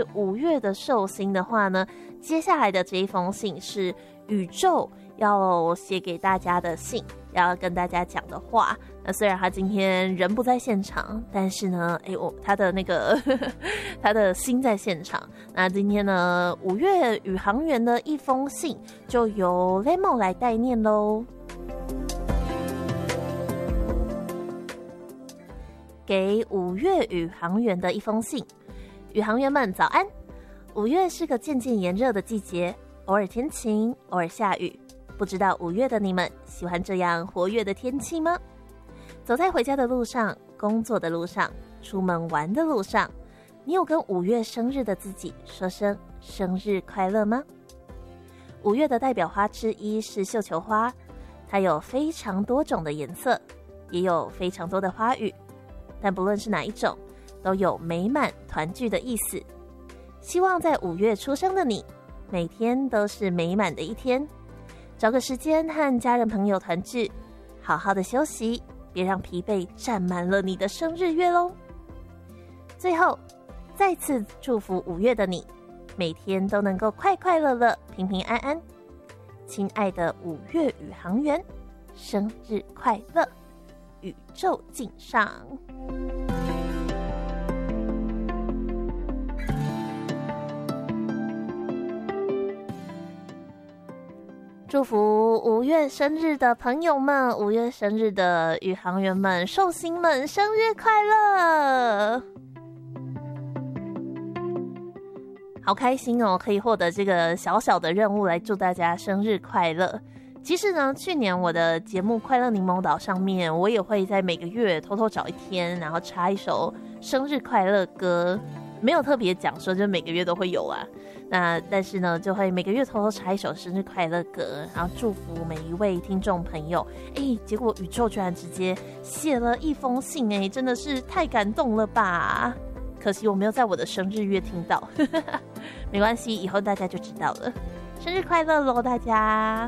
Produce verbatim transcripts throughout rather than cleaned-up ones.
是五月的寿星的话呢，接下来的这一封信是宇宙要写给大家的信，要跟大家讲的话。那虽然他今天人不在现场，但是呢，哎，我他的那个呵呵他的心在现场。那今天呢，五月宇航员的一封信就由 Lemon 来代念喽。给五月宇航员的一封信，宇航员们早安。五月是个渐渐炎热的季节，偶尔天晴，偶尔下雨。不知道五月的你们喜欢这样活跃的天气吗？走在回家的路上，工作的路上，出门玩的路上，你有跟五月生日的自己说声生日快乐吗？五月的代表花之一是绣球花，它有非常多种的颜色，也有非常多的花语，但不论是哪一种，都有美满团聚的意思。希望在五月出生的你，每天都是美满的一天。找个时间和家人朋友团聚，好好的休息，别让疲惫占满了你的生日月咯。最后，再次祝福五月的你，每天都能够快快乐乐、平平安安。亲爱的五月宇航员，生日快乐！宇宙敬上。祝福五月生日的朋友们，五月生日的宇航员们、寿星们，生日快乐！好开心哦，可以获得这个小小的任务来祝大家生日快乐。其实呢，去年我的节目《快乐柠檬岛》上面，我也会在每个月偷偷找一天，然后插一首生日快乐歌，没有特别讲说，就每个月都会有啊。那但是呢，就会每个月偷偷插一首生日快乐歌，然后祝福每一位听众朋友。哎，结果宇宙居然直接写了一封信，哎，真的是太感动了吧！可惜我没有在我的生日月听到，没关系，以后大家就知道了。生日快乐咯，大家！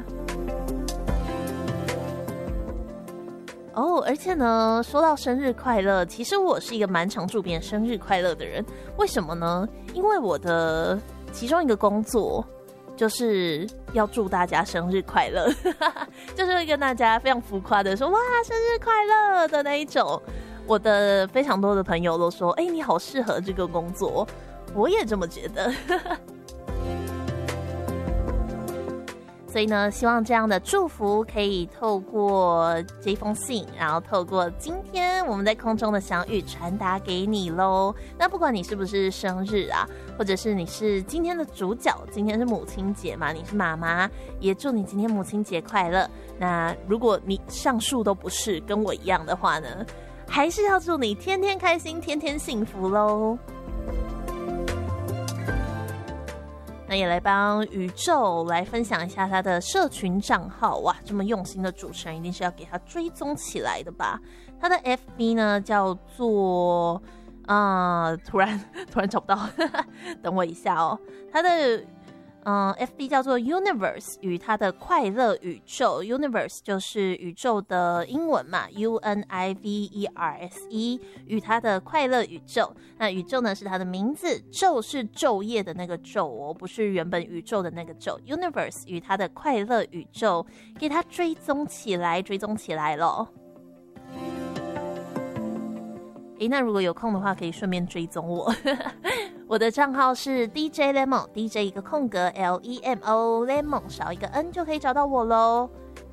哦，而且呢，说到生日快乐，其实我是一个蛮常祝别人生日快乐的人。为什么呢？因为我的其中一个工作就是要祝大家生日快乐，就是会跟大家非常浮夸的说哇生日快乐的那一种。我的非常多的朋友都说，哎，你好适合这个工作，我也这么觉得。所以呢，希望这样的祝福可以透过这封信，然后透过今天我们在空中的相遇传达给你咯。那不管你是不是生日啊，或者是你是今天的主角，今天是母亲节嘛，你是妈妈，也祝你今天母亲节快乐。那如果你上述都不是跟我一样的话呢，还是要祝你天天开心，天天幸福咯。那也来帮宇宙来分享一下他的社群账号。哇，这么用心的主持人一定是要给他追踪起来的吧。他的 F B 呢叫做啊、呃，突然突然找不到等我一下哦。他的嗯 F B 叫做 Universe 与他的快乐宇宙。 Universe 就是宇宙的英文嘛， U N I V E R S E 与他的快乐宇宙。那宇宙呢是他的名字，昼是昼夜的那个昼哦，不是原本宇宙的那个昼。 Universe 与他的快乐宇宙，给他追踪起来，追踪起来咯。诶，那如果有空的话可以顺便追踪我我的账号是 D J Lemon， D J 一个空格 L E M O Lemon 少一个 N 就可以找到我咯。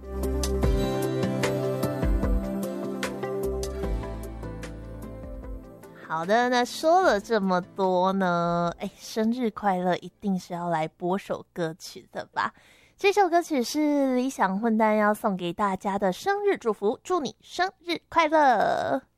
好的，那说了这么多呢，诶，生日快乐一定是要来播首歌曲的吧。这首歌曲是理想混蛋要送给大家的生日祝福，祝你生日快乐。